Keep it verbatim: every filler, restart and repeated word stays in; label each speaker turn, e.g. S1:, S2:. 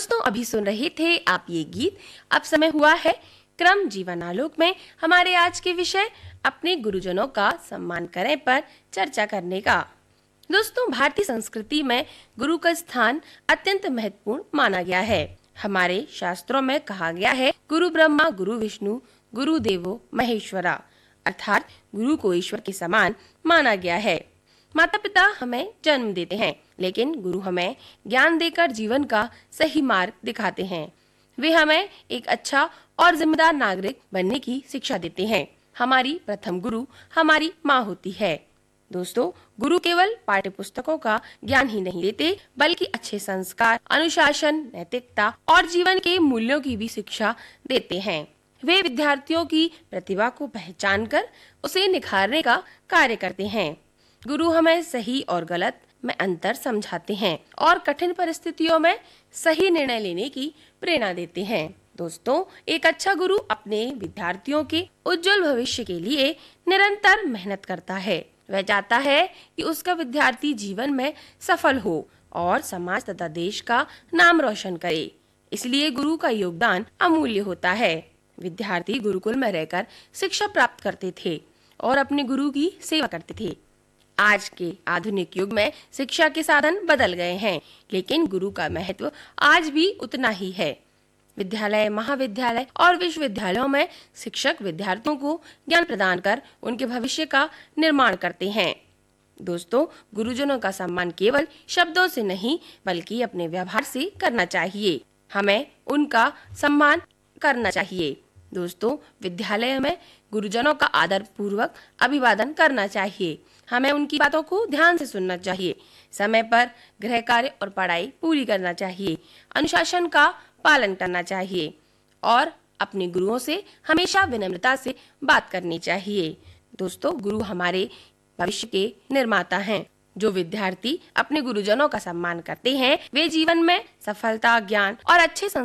S1: दोस्तों, अभी सुन रहे थे आप ये गीत। अब समय हुआ है क्रम जीवन आलोक में हमारे आज के विषय अपने गुरुजनों का सम्मान करें पर चर्चा करने का। दोस्तों, भारतीय संस्कृति में गुरु का स्थान अत्यंत महत्वपूर्ण माना गया है। हमारे शास्त्रों में कहा गया है, गुरु ब्रह्मा गुरु विष्णु गुरु देवो महेश्वरा, अर्थात गुरु को ईश्वर के समान माना गया है। माता पिता हमें जन्म देते हैं, लेकिन गुरु हमें ज्ञान देकर जीवन का सही मार्ग दिखाते हैं। वे हमें एक अच्छा और जिम्मेदार नागरिक बनने की शिक्षा देते हैं। हमारी प्रथम गुरु हमारी माँ होती है। दोस्तों, गुरु केवल पाठ्य पुस्तकों का ज्ञान ही नहीं देते, बल्कि अच्छे संस्कार, अनुशासन, नैतिकता और जीवन के मूल्यों की भी शिक्षा देते हैं। वे विद्यार्थियों की प्रतिभा को पहचान कर उसे निखारने का कार्य करते हैं। गुरु हमें सही और गलत में अंतर समझाते हैं और कठिन परिस्थितियों में सही निर्णय लेने की प्रेरणा देते हैं। दोस्तों, एक अच्छा गुरु अपने विद्यार्थियों के उज्जवल भविष्य के लिए निरंतर मेहनत करता है। वह चाहता है कि उसका विद्यार्थी जीवन में सफल हो और समाज तथा देश का नाम रोशन करे। इसलिए गुरु का योगदान अमूल्य होता है। विद्यार्थी गुरुकुल में रहकर शिक्षा प्राप्त करते थे और अपने गुरु की सेवा करते थे। आज के आधुनिक युग में शिक्षा के साधन बदल गए हैं, लेकिन गुरु का महत्व आज भी उतना ही है। विद्यालय, महाविद्यालय और विश्वविद्यालयों में शिक्षक विद्यार्थियों को ज्ञान प्रदान कर उनके भविष्य का निर्माण करते हैं। दोस्तों, गुरुजनों का सम्मान केवल शब्दों से नहीं, बल्कि अपने व्यवहार से करना चाहिए। हमें उनका सम्मान करना चाहिए। दोस्तों, विद्यालय में गुरुजनों का आदर पूर्वक अभिवादन करना चाहिए। हमें उनकी बातों को ध्यान से सुनना चाहिए। समय पर गृह कार्य और पढ़ाई पूरी करना चाहिए। अनुशासन का पालन करना चाहिए और अपने गुरुओं से हमेशा विनम्रता से बात करनी चाहिए। दोस्तों, गुरु हमारे भविष्य के निर्माता हैं। जो विद्यार्थी अपने गुरुजनों का सम्मान करते हैं, वे जीवन में सफलता, ज्ञान और अच्छे